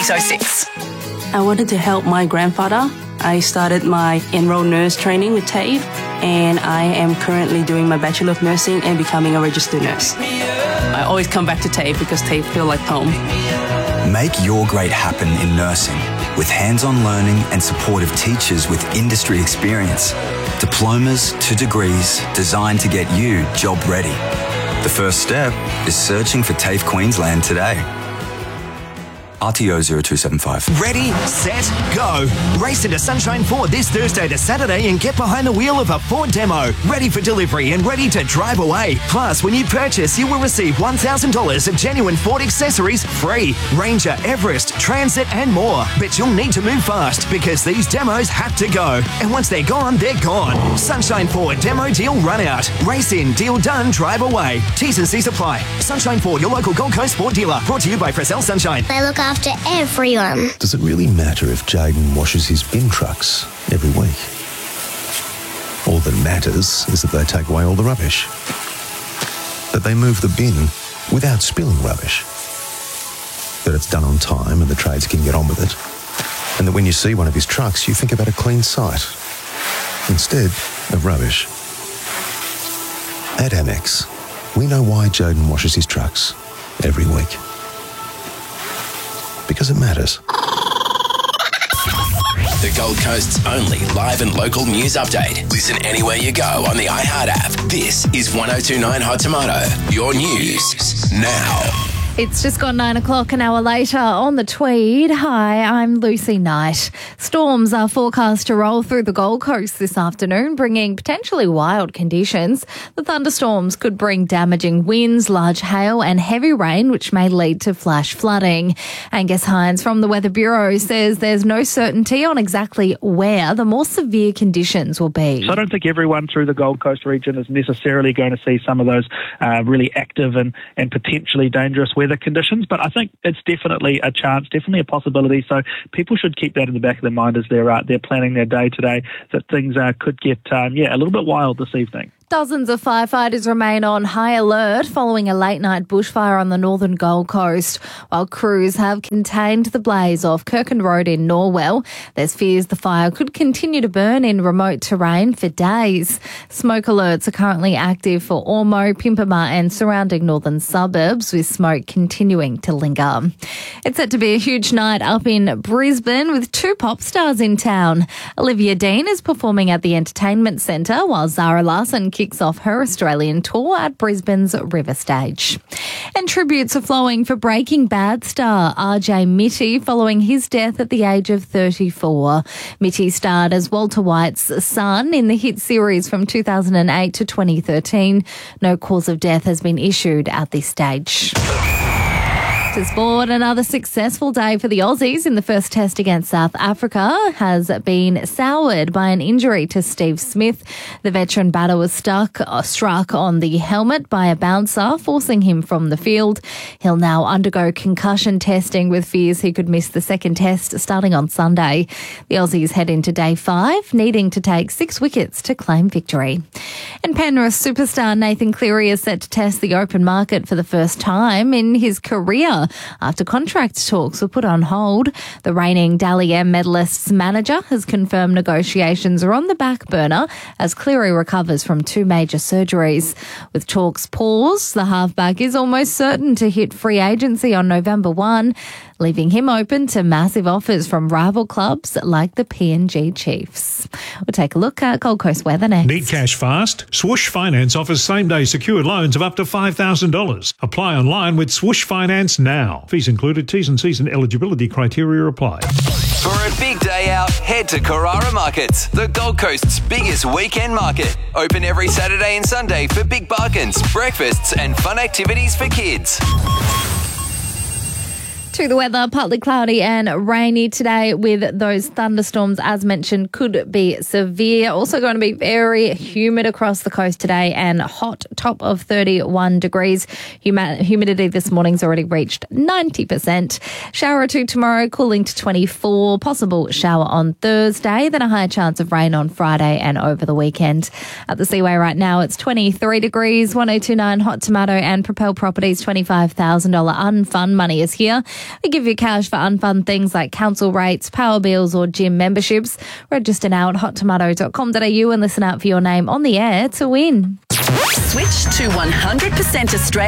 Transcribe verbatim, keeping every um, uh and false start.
eight oh six. I wanted to help my grandfather. I started my enrolled nurse training with TAFE, and I am currently doing my Bachelor of Nursing and becoming a registered nurse. I always come back to TAFE because TAFE feels like home. Make your great happen in nursing with hands-on learning and supportive teachers with industry experience. Diplomas to degrees designed to get you job ready. The first step is searching for TAFE Queensland today. R T O zero two seven five. Ready, set, go. Race into Sunshine Ford this Thursday to Saturday and get behind the wheel of a Ford demo. Ready for delivery and ready to drive away. Plus, when you purchase, you will receive one thousand dollars of genuine Ford accessories free. Ranger, Everest, Transit and more. But you'll need to move fast because these demos have to go. And once they're gone, they're gone. Sunshine Ford demo deal run out. Race in, deal done, drive away. T's and C's apply. Sunshine Ford, your local Gold Coast Ford dealer. Brought to you by Fresel Sunshine. They look after everyone. Does it really matter if Jaden washes his bin trucks every week? All that matters is that they take away all the rubbish. That they move the bin without spilling rubbish. That it's done on time and the trades can get on with it. And that when you see one of his trucks, you think about a clean site instead of rubbish. At Amex, we know why Jaden washes his trucks every week. Because it matters. The Gold Coast's only live and local news update. Listen anywhere you go on the iHeart app. This is one oh two point nine Hot Tomato. Your news now. It's just gone nine o'clock, an hour later on the Tweed. Hi, I'm Lucy Knight. Storms are forecast to roll through the Gold Coast this afternoon, bringing potentially wild conditions. The thunderstorms could bring damaging winds, large hail and heavy rain, which may lead to flash flooding. Angus Hines from the Weather Bureau says there's no certainty on exactly where the more severe conditions will be. So I don't think everyone through the Gold Coast region is necessarily going to see some of those uh, really active and, and potentially dangerous weather weather conditions, but I think it's definitely a chance, definitely a possibility. So people should keep that in the back of their mind as they're uh, they're planning their day today, that things uh, could get um, yeah a little bit wild this evening. Dozens of firefighters remain on high alert following a late-night bushfire on the northern Gold Coast, while crews have contained the blaze off Kirkland Road in Norwell. There's fears the fire could continue to burn in remote terrain for days. Smoke alerts are currently active for Ormo, Pimpama and surrounding northern suburbs, with smoke continuing to linger. It's set to be a huge night up in Brisbane with two pop stars in town. Olivia Dean is performing at the Entertainment Centre, while Zara Larsson kicks off her Australian tour at Brisbane's River Stage. And tributes are flowing for Breaking Bad star R J Mitty following his death at the age of thirty-four. Mitty starred as Walter White's son in the hit series from two thousand eight to twenty thirteen. No cause of death has been issued at this stage. To sport, another successful day for the Aussies in the first test against South Africa has been soured by an injury to Steve Smith. The veteran batter was stuck, uh, struck on the helmet by a bouncer, forcing him from the field. He'll now undergo concussion testing with fears he could miss the second test starting on Sunday. The Aussies head into day five, needing to take six wickets to claim victory. And Penrith superstar Nathan Cleary is set to test the open market for the first time in his career after contract talks were put on hold. The reigning Dally M medalist's manager has confirmed negotiations are on the back burner as Cleary recovers from two major surgeries. With talks paused, the halfback is almost certain to hit free agency on November first, leaving him open to massive offers from rival clubs like the P N G Chiefs. We'll take a look at Gold Coast weather next. Need cash fast? Swoosh Finance offers same-day secured loans of up to five thousand dollars. Apply online with Swoosh Finance now. Fees included, T's and C's and eligibility criteria apply. For a big day out, head to Carrara Markets, the Gold Coast's biggest weekend market. Open every Saturday and Sunday for big bargains, breakfasts and fun activities for kids. To the weather, partly cloudy and rainy today with those thunderstorms, as mentioned, could be severe. Also going to be very humid across the coast today and hot, top of thirty-one degrees. Huma- humidity this morning's already reached ninety percent. Shower or two tomorrow, cooling to twenty-four. Possible shower on Thursday, then a higher chance of rain on Friday and over the weekend. At the Seaway right now, it's twenty-three degrees, one oh two point nine Hot Tomato and Propel Properties twenty-five thousand dollars unfun money is here. We give you cash for unfun things like council rates, power bills or gym memberships. Register now at hot tomato dot com dot a u and listen out for your name on the air to win. Switch to one hundred percent Australian.